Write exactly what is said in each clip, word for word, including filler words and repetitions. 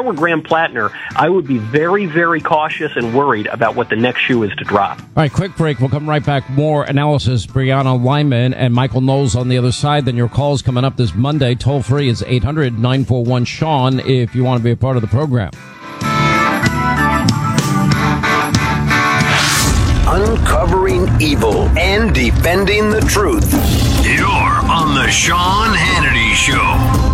were Graham Plattner, I would be very, very cautious and worried about what the next shoe is to drop. All right, quick break. We'll come right back. More analysis. Brianna Lyman and Michael Knowles on the other side. Then your calls coming up this Monday. Toll free is eight hundred nine four one Sean if you want to be a part of the program. Uncovering evil and defending the truth. You're on the Sean Hannity Show.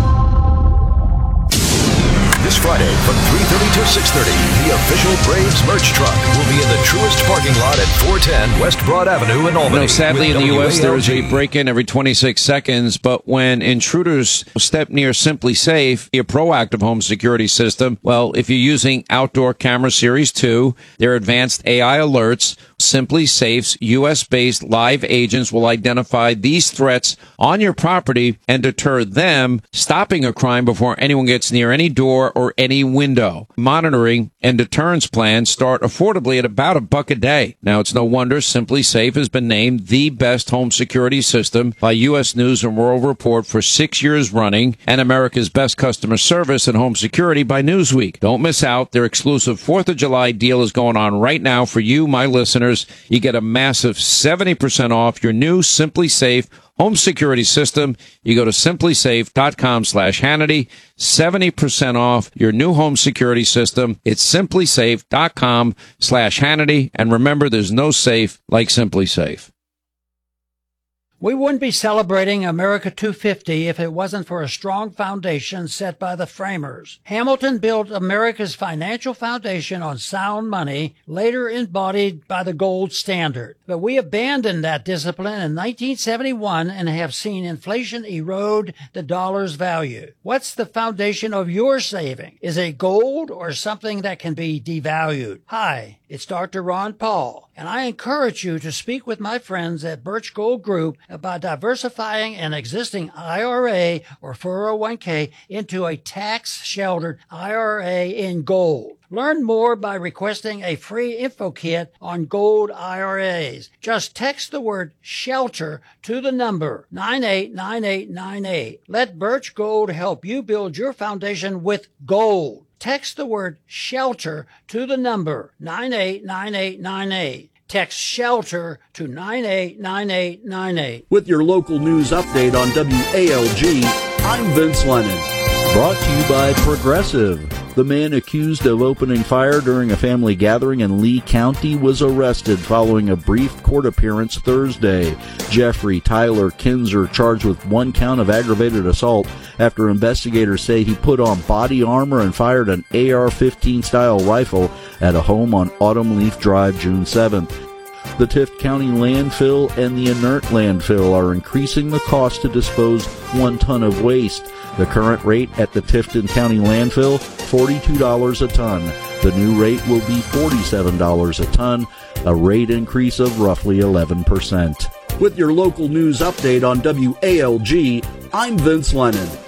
This Friday from three thirty to six thirty, the official Braves merch truck will be in the Truist parking lot at four ten West Broad Avenue in Albany. You know, sadly, in the U S, there is a break-in every twenty-six seconds, but when intruders step near Simply Safe, a proactive home security system, well, if you're using Outdoor Camera Series two, their advanced A I alerts, Simply Safe's U S-based live agents will identify these threats on your property and deter them, stopping a crime before anyone gets near any door or any window. Monitoring and deterrence plans start affordably at about a buck a day. Now, it's no wonder Simply Safe has been named the best home security system by U S News and World Report for six years running and America's best customer service and home security by Newsweek. Don't miss out. Their exclusive fourth of July deal is going on right now for you, my listeners. You get a massive seventy percent off your new Simply Safe home security system. You go to simplysafe.com slash Hannity. seventy percent off your new home security system. It's simplysafe.com slash Hannity. And remember, there's no safe like Simply Safe. We wouldn't be celebrating America two fifty if it wasn't for a strong foundation set by the framers. Hamilton built America's financial foundation on sound money, later embodied by the gold standard. But we abandoned that discipline in nineteen seventy-one and have seen inflation erode the dollar's value. What's the foundation of your saving? Is it gold or something that can be devalued? Hi, it's Doctor Ron Paul, and I encourage you to speak with my friends at Birch Gold Group about diversifying an existing I R A or four oh one k into a tax-sheltered I R A in gold. Learn more by requesting a free info kit on gold I R As. Just text the word SHELTER to the number nine eight nine eight nine eight. Let Birch Gold help you build your foundation with gold. Text the word SHELTER to the number nine eight nine eight nine eight. Text SHELTER to nine eight nine eight nine eight. With your local news update on W A L G, I'm Vince Lennon. Brought to you by Progressive. The man accused of opening fire during a family gathering in Lee County was arrested following a brief court appearance Thursday. Jeffrey Tyler Kinzer charged with one count of aggravated assault after investigators say he put on body armor and fired an A R fifteen style rifle at a home on Autumn Leaf Drive June seventh. The Tift County landfill and the inert landfill are increasing the cost to dispose one ton of waste. The current rate at the Tifton County landfill, forty-two dollars a ton. The new rate will be forty-seven dollars a ton, a rate increase of roughly eleven percent. With your local news update on W A L G, I'm Vince Lennon.